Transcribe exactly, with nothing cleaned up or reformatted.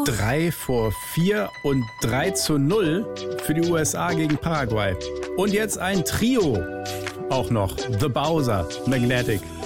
drei vor vier und drei zu null für die U S A gegen Paraguay. Und jetzt ein Trio auch noch. The Bowser, Magnetic.